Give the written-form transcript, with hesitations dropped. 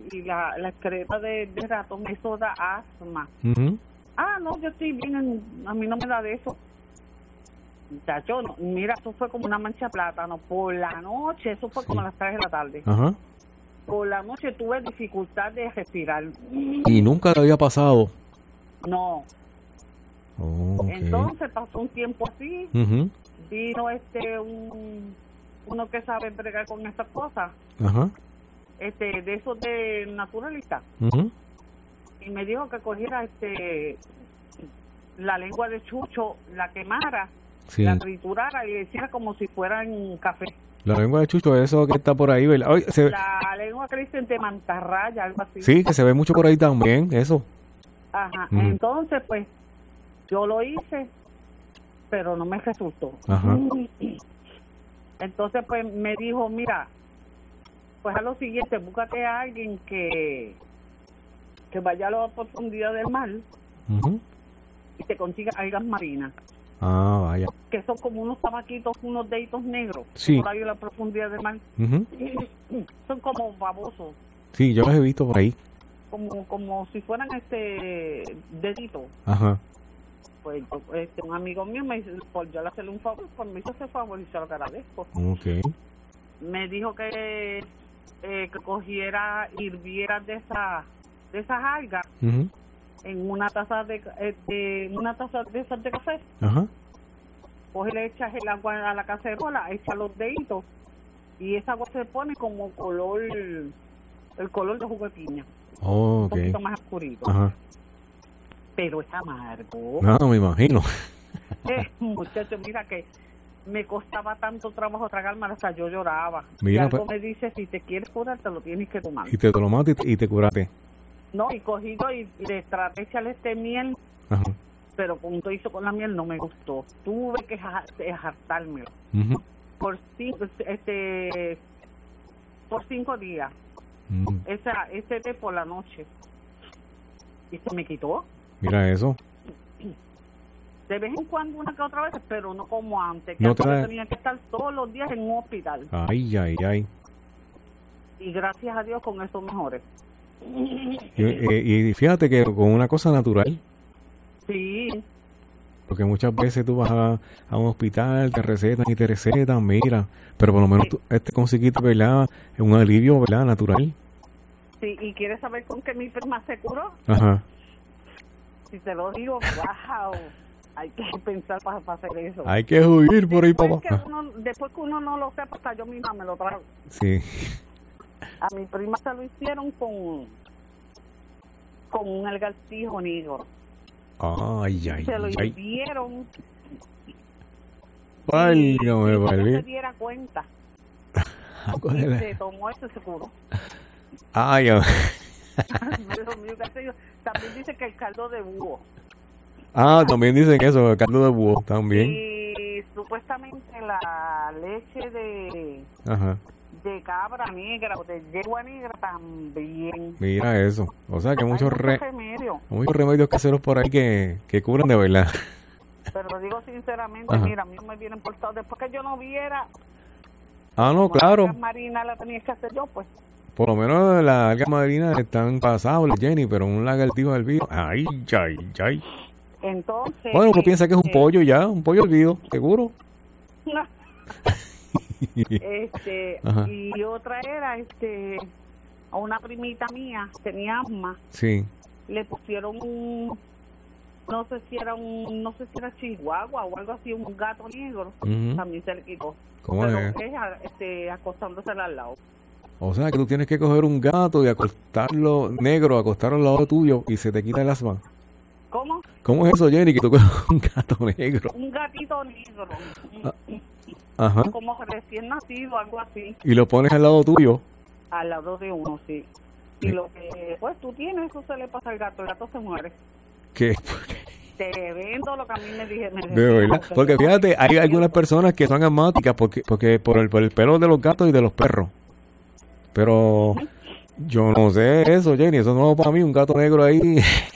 y la excreta de ratón, eso da asma. Ujú. No, yo estoy bien, a mí no me da de eso. Muchacho, no, mira, eso fue como una mancha de plátano. Por la noche, eso fue como a las 3 de la tarde. Ajá. Por la noche tuve dificultad de respirar. Y nunca le había pasado. No. Oh, ok. Entonces pasó un tiempo así, Ujú. vino uno que sabe bregar con esas cosas, Ajá. de esos de naturalista, Ujú. y me dijo que cogiera la lengua de chucho, la quemara, Sí. la triturara y le hiciera como si fueran café. La lengua de chucho, eso que está por ahí, ¿verdad? Oye, La lengua que dicen de mantarraya, algo así. sí, que se ve mucho por ahí también, eso. Ajá. Mm. Entonces, pues, yo lo hice, pero no me resultó. Ajá. Entonces, pues, me dijo, mira, pues a lo siguiente, búscate a alguien que vaya a la profundidad del mar Ujú. y te consiga algas marinas, Ah, vaya. que son como unos tabaquitos, unos deditos negros, Sí. por ahí a la profundidad del mar. Ujú. Son como babosos, Sí, yo los he visto por ahí. como si fueran deditos. Ajá. Pues un amigo mío me dice, por yo le hacerle un favor, pues me hizo ese favor y se lo agradezco. Ok. Me dijo que cogiera, hirviera de esas algas Ujú. en una taza de esas de café. Ajá. Coge, le echas el agua a la cacerola, echa los deditos y esa agua se pone como el color de jugo de piña, Oh, un ok. poquito más oscurito, Ajá. pero es amargo. No, me imagino. Muchacho, mira que me costaba tanto trabajo tragarme, hasta yo lloraba. Mira, y algo pues- me dice, si te quieres curar, te lo tienes que tomar. Y te lo matas y te curaste. No, y cogido y le traté de echarle miel, Ajá. pero como hizo con la miel no me gustó. Tuve que hartármelo Ujú. por 5 días, Mm. ese té por la noche. Y se me quitó. Mira eso. De vez en cuando, una que otra vez, pero no como antes, que No antes trae- tenía que estar todos los días en un hospital. Ay, ay, ay. Y gracias a Dios con eso mejores. Y fíjate que con una cosa natural, Sí, porque muchas veces tú vas a un hospital, te recetan, mira, pero por lo menos tú, conseguiste, ¿verdad? Un alivio, ¿verdad? Natural. sí, y quieres saber con qué mi prima se curó. Ajá. Si te lo digo, wow, hay que pensar para hacer eso. Hay que huir por ahí, papá. Después que uno no lo sepa, hasta yo misma me lo trago. Sí. A mi prima se lo hicieron con un algartijo negro. Ay, ay, Se lo ay. hirvieron. Ay, no me y no valí. se diera cuenta. Y se tomó eso y se curó. Ay, ay. Dios mío, qué sé yo. También dice que el caldo de búho. Ah, también dicen eso, el caldo de búho, también. Y supuestamente la leche Ajá. de cabra negra o de yegua negra también. Mira eso. O sea que Hay muchos muchos remedios. remedios caseros por ahí que curan de verdad. Pero digo sinceramente, Ajá. mira, a mí me vienen portados. Después que yo no viera, Ah, no, como la claro. alga marina la tenía que hacer yo, pues. Por lo menos las algas marinas están pasables, Jenny, pero un lagartijo hervido. Ay, ay, ay. Entonces. Bueno, uno piensa que es un pollo ya, un pollo hervido, seguro. Ajá. Y otra era, a una primita mía, tenía asma, Sí. le pusieron no sé si era chihuahua o algo así, un gato negro, Ujú. también se le quitó. ¿Cómo Pero es? acostándosela al lado. O sea que tú tienes que coger un gato y acostarlo negro, acostarlo al lado tuyo y se te quita el asma. ¿Cómo? ¿Cómo es eso, Jenny, que tú coges un gato negro? Un gatito negro, Ajá. como recién nacido, algo así, Y lo pones al lado tuyo. al lado de uno, sí. Y lo que pues tú tienes, eso se le pasa al gato, el gato se muere. ¿Qué? Te vendo lo que a mí me dije. De verdad. Porque fíjate, hay algunas personas que son asmáticas porque por el pelo de los gatos y de los perros. Pero yo no sé eso, Jenny, eso no es para mí, un gato negro ahí.